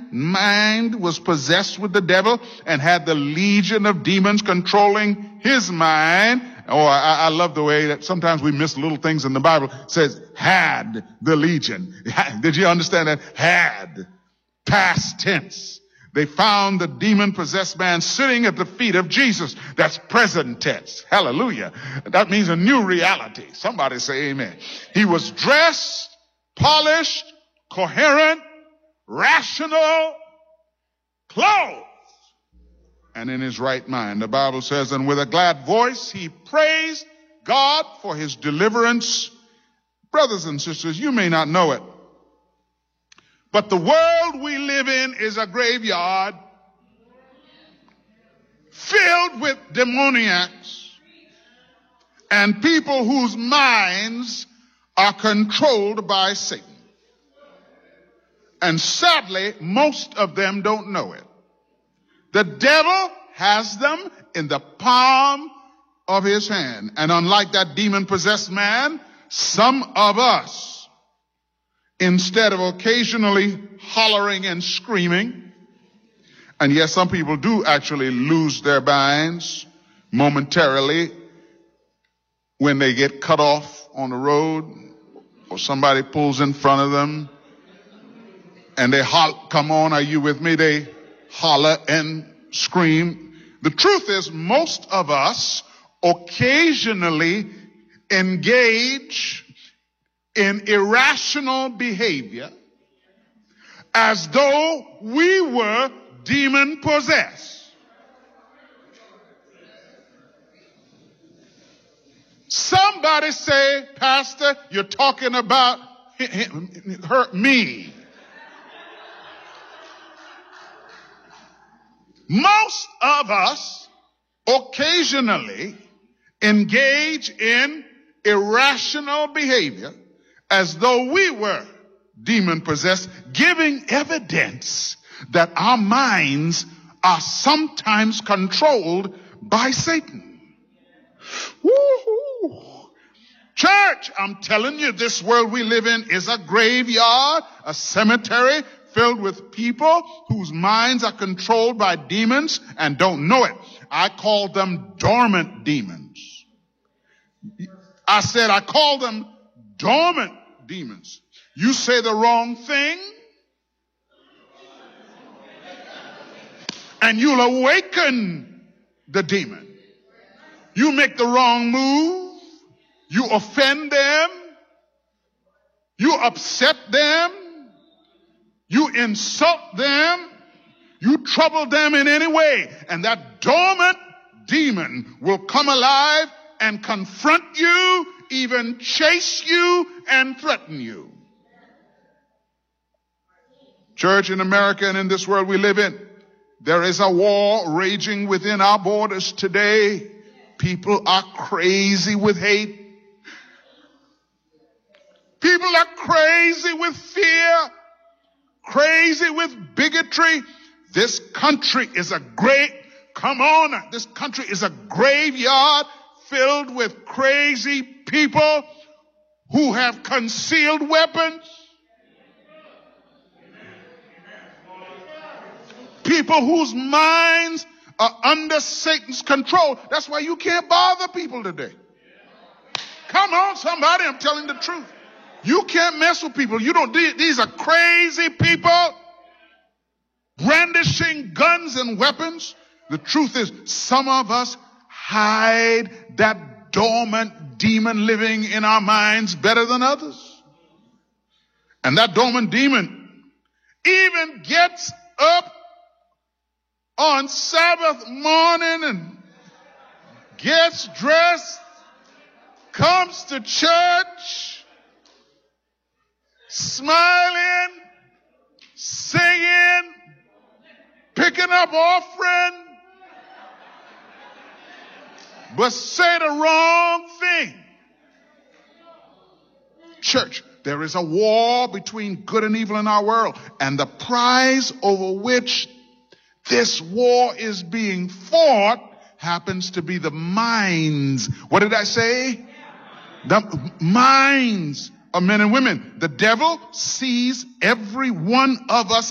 mind was possessed with the devil and had the legion of demons controlling his mind. Oh, I love the way that sometimes we miss little things in the Bible. It says, had the legion. Did you understand that? Had. Past tense. They found the demon-possessed man sitting at the feet of Jesus. That's present tense. Hallelujah. That means a new reality. Somebody say amen. He was dressed, polished, coherent, rational, clothed, and in his right mind. The Bible says, and with a glad voice he praised God for his deliverance. Brothers and sisters, you may not know it, but the world we live in is a graveyard filled with demoniacs and people whose minds are controlled by Satan. And sadly, most of them don't know it. The devil has them in the palm of his hand. And unlike that demon-possessed man, some of us, instead of occasionally hollering and screaming, and yes, some people do actually lose their minds momentarily when they get cut off on the road or somebody pulls in front of them and they come on, are you with me? They holler and scream. The truth is, most of us occasionally engage in irrational behavior as though we were demon possessed. Somebody say, Pastor, you're talking about me. Most of us occasionally engage in irrational behavior as though we were demon possessed, giving evidence that our minds are sometimes controlled by Satan. Woo-hoo. Church, I'm telling you, this world we live in is a graveyard, a cemetery filled with people whose minds are controlled by demons and don't know it. I call them dormant demons. I said I call them dormant demons. You say the wrong thing and you'll awaken the demon. You make the wrong move, you offend them, you upset them, you insult them, you trouble them in any way, and that dormant demon will come alive and confront you, even chase you and threaten you. Church, in America and in this world we live in, there is a war raging within our borders today. People are crazy with hate. People are crazy with fear, crazy with bigotry. This country is this country is a graveyard filled with crazy people who have concealed weapons. People whose minds are under Satan's control. That's why you can't bother people today. Come on, somebody, I'm telling the truth. You can't mess with people. These are crazy people brandishing guns and weapons. The truth is, some of us hide that dormant demon living in our minds better than others. And that dormant demon even gets up on Sabbath morning and gets dressed, comes to church, smiling, singing, picking up offering, but say the wrong thing. Church, there is a war between good and evil in our world, and the prize over which this war is being fought happens to be the minds. What did I say? The minds of men and women. The devil sees every one of us